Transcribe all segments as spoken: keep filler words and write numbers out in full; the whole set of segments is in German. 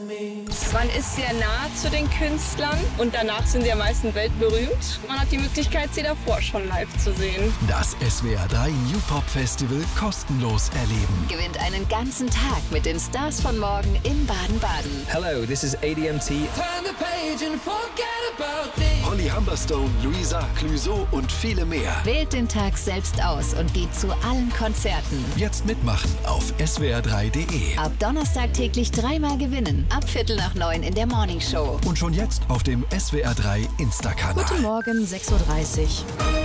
Man ist sehr nah zu den Künstlern und danach sind sie am meisten weltberühmt. Man hat die Möglichkeit, sie davor schon live zu sehen. Das S W R drei New Pop Festival kostenlos erleben. Gewinnt einen ganzen Tag mit den Stars von morgen in Baden-Baden. Hello, this is A D M T. Holly Humberstone, Luisa Clouseau und viele mehr. Wählt den Tag selbst aus und geht zu allen Konzerten. Jetzt mitmachen auf S W R drei Punkt de. Ab Donnerstag täglich dreimal gewinnen. Ab Viertel nach neun in der Morning Show. Und schon jetzt auf dem S W R drei Insta-Kanal. Guten Morgen, sechs Uhr dreißig.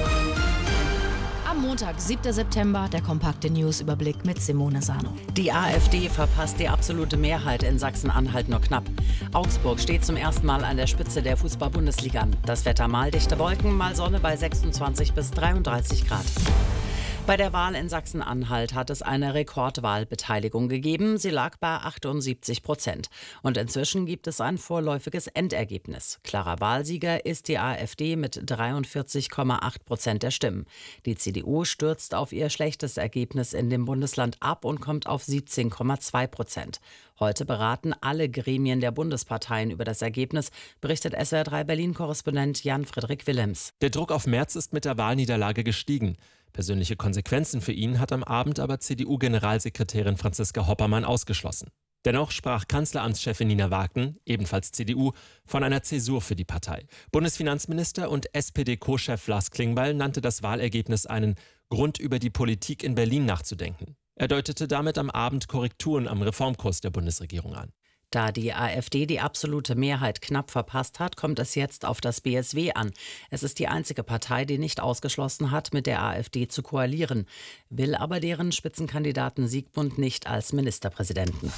Am Montag, siebter September, der kompakte News-Überblick mit Simone Sano. Die AfD verpasst die absolute Mehrheit in Sachsen-Anhalt nur knapp. Augsburg steht zum ersten Mal an der Spitze der Fußball-Bundesliga. Das Wetter mal dichte Wolken, mal Sonne bei sechsundzwanzig bis dreiunddreißig Grad. Bei der Wahl in Sachsen-Anhalt hat es eine Rekordwahlbeteiligung gegeben. Sie lag bei achtundsiebzig Prozent. Und inzwischen gibt es ein vorläufiges Endergebnis. Klarer Wahlsieger ist die AfD mit dreiundvierzig Komma acht Prozent der Stimmen. Die C D U stürzt auf ihr schlechtes Ergebnis in dem Bundesland ab und kommt auf siebzehn Komma zwei Prozent. Heute beraten alle Gremien der Bundesparteien über das Ergebnis, berichtet S W R drei Berlin-Korrespondent Jan-Friedrich Willems. Der Druck auf Merz ist mit der Wahlniederlage gestiegen. Persönliche Konsequenzen für ihn hat am Abend aber C D U-Generalsekretärin Franziska Hoppermann ausgeschlossen. Dennoch sprach Kanzleramtschefin Nina Wagen, ebenfalls C D U, von einer Zäsur für die Partei. Bundesfinanzminister und S P D-Co-Chef Lars Klingbeil nannte das Wahlergebnis einen Grund, über die Politik in Berlin nachzudenken. Er deutete damit am Abend Korrekturen am Reformkurs der Bundesregierung an. Da die AfD die absolute Mehrheit knapp verpasst hat, kommt es jetzt auf das B S W an. Es ist die einzige Partei, die nicht ausgeschlossen hat, mit der AfD zu koalieren, will aber deren Spitzenkandidaten Sigmund nicht als Ministerpräsidenten.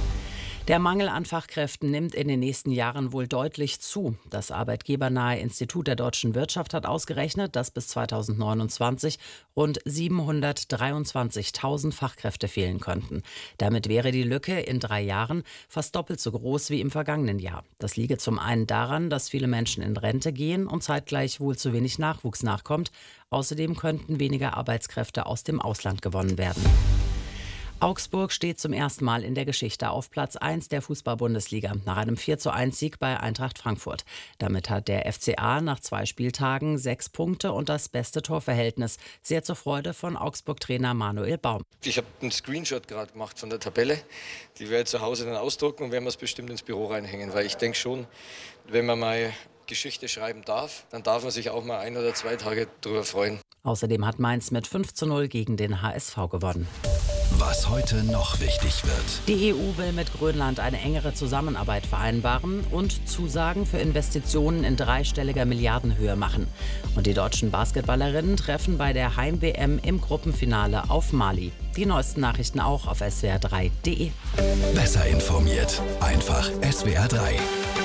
Der Mangel an Fachkräften nimmt in den nächsten Jahren wohl deutlich zu. Das arbeitgebernahe Institut der deutschen Wirtschaft hat ausgerechnet, dass bis zweitausendneunundzwanzig rund siebenhundertdreiundzwanzigtausend Fachkräfte fehlen könnten. Damit wäre die Lücke in drei Jahren fast doppelt so groß wie im vergangenen Jahr. Das liege zum einen daran, dass viele Menschen in Rente gehen und zeitgleich wohl zu wenig Nachwuchs nachkommt. Außerdem könnten weniger Arbeitskräfte aus dem Ausland gewonnen werden. Augsburg steht zum ersten Mal in der Geschichte auf Platz eins der Fußball-Bundesliga nach einem vier zu eins Sieg bei Eintracht Frankfurt. Damit hat der F C A nach zwei Spieltagen sechs Punkte und das beste Torverhältnis. Sehr zur Freude von Augsburg-Trainer Manuel Baum. Ich habe einen Screenshot gerade gemacht von der Tabelle. Die werde ich zu Hause dann ausdrucken und werden wir es bestimmt ins Büro reinhängen. Weil ich denke schon, wenn man mal Geschichte schreiben darf, dann darf man sich auch mal ein oder zwei Tage darüber freuen. Außerdem hat Mainz mit fünf zu null gegen den H S V gewonnen. Was heute noch wichtig wird. Die E U will mit Grönland eine engere Zusammenarbeit vereinbaren und Zusagen für Investitionen in dreistelliger Milliardenhöhe machen. Und die deutschen Basketballerinnen treffen bei der Heim-W M im Gruppenfinale auf Mali. Die neuesten Nachrichten auch auf S W R drei Punkt de. Besser informiert. Einfach S W R drei.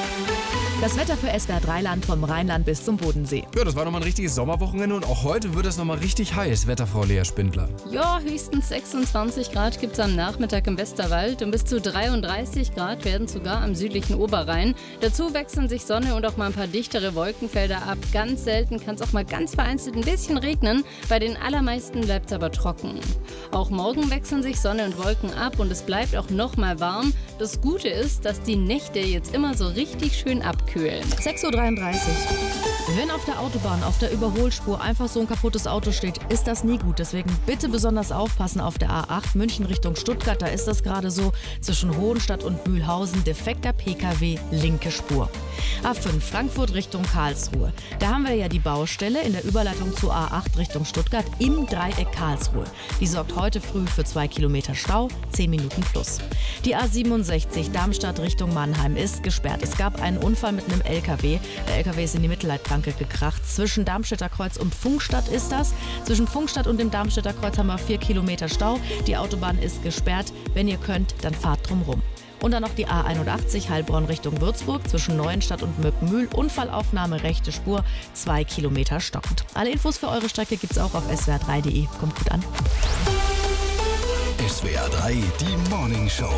Das Wetter für S W R drei Land vom Rheinland bis zum Bodensee. Ja, das war nochmal ein richtiges Sommerwochenende und auch heute wird es nochmal richtig heiß, Wetterfrau Lea Spindler. Ja, höchstens sechsundzwanzig Grad gibt es am Nachmittag im Westerwald und bis zu dreiunddreißig Grad werden sogar am südlichen Oberrhein. Dazu wechseln sich Sonne und auch mal ein paar dichtere Wolkenfelder ab. Ganz selten kann es auch mal ganz vereinzelt ein bisschen regnen. Bei den allermeisten bleibt es aber trocken. Auch morgen wechseln sich Sonne und Wolken ab und es bleibt auch noch mal warm. Das Gute ist, dass die Nächte jetzt immer so richtig schön abkühlen. sechs Uhr dreiunddreißig. Wenn auf der Autobahn, auf der Überholspur einfach so ein kaputtes Auto steht, ist das nie gut. Deswegen bitte besonders aufpassen auf der A acht München Richtung Stuttgart. Da ist das gerade so zwischen Hohenstadt und Mühlhausen. Defekter P K W, linke Spur. A fünf Frankfurt Richtung Karlsruhe. Da haben wir ja die Baustelle in der Überleitung zu A acht Richtung Stuttgart im Dreieck Karlsruhe. Die sorgt heute früh für zwei Kilometer Stau, zehn Minuten plus. Die A siebenundsechzig Darmstadt Richtung Mannheim ist gesperrt. Es gab einen Unfall mit einem L K W. Der L K W ist in die Mittelleitplanke gekracht. Zwischen Darmstädter Kreuz und Pfungstadt ist das. Zwischen Pfungstadt und dem Darmstädter Kreuz haben wir vier Kilometer Stau. Die Autobahn ist gesperrt. Wenn ihr könnt, dann fahrt drum rum. Und dann noch die A einundachtzig Heilbronn Richtung Würzburg zwischen Neuenstadt und Möckenmühl. Unfallaufnahme rechte Spur, zwei Kilometer stockend. Alle Infos für eure Strecke gibt's auch auf S W R drei Punkt de. Kommt gut an. S W R drei, die Morning Show.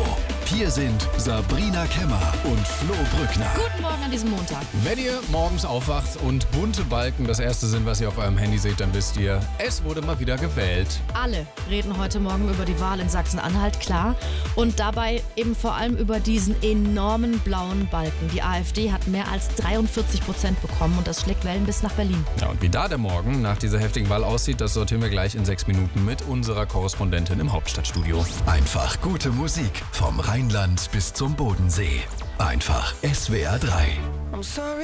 Hier sind Sabrina Kemmer und Flo Brückner. Guten Morgen an diesem Montag. Wenn ihr morgens aufwacht und bunte Balken das erste sind, was ihr auf eurem Handy seht, dann wisst ihr, es wurde mal wieder gewählt. Alle reden heute Morgen über die Wahl in Sachsen-Anhalt, klar. Und dabei eben vor allem über diesen enormen blauen Balken. Die AfD hat mehr als dreiundvierzig Prozent bekommen und das schlägt Wellen bis nach Berlin. Ja, und wie da der Morgen nach dieser heftigen Wahl aussieht, das sortieren wir gleich in sechs Minuten mit unserer Korrespondentin im Hauptstadtstudio. Einfach gute Musik vom Rheinland bis zum Bodensee. Einfach S W R drei. I'm sorry.